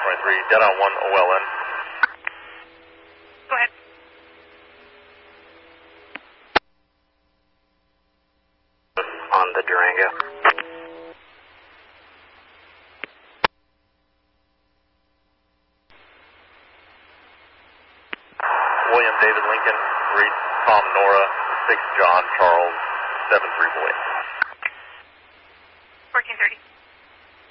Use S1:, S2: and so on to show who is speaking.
S1: 23, dead on 1 OLN.
S2: Go ahead.
S1: On the Durango. William David Lincoln, 3 Tom Nora, 6 John Charles, 7 3 boy.
S2: 1430.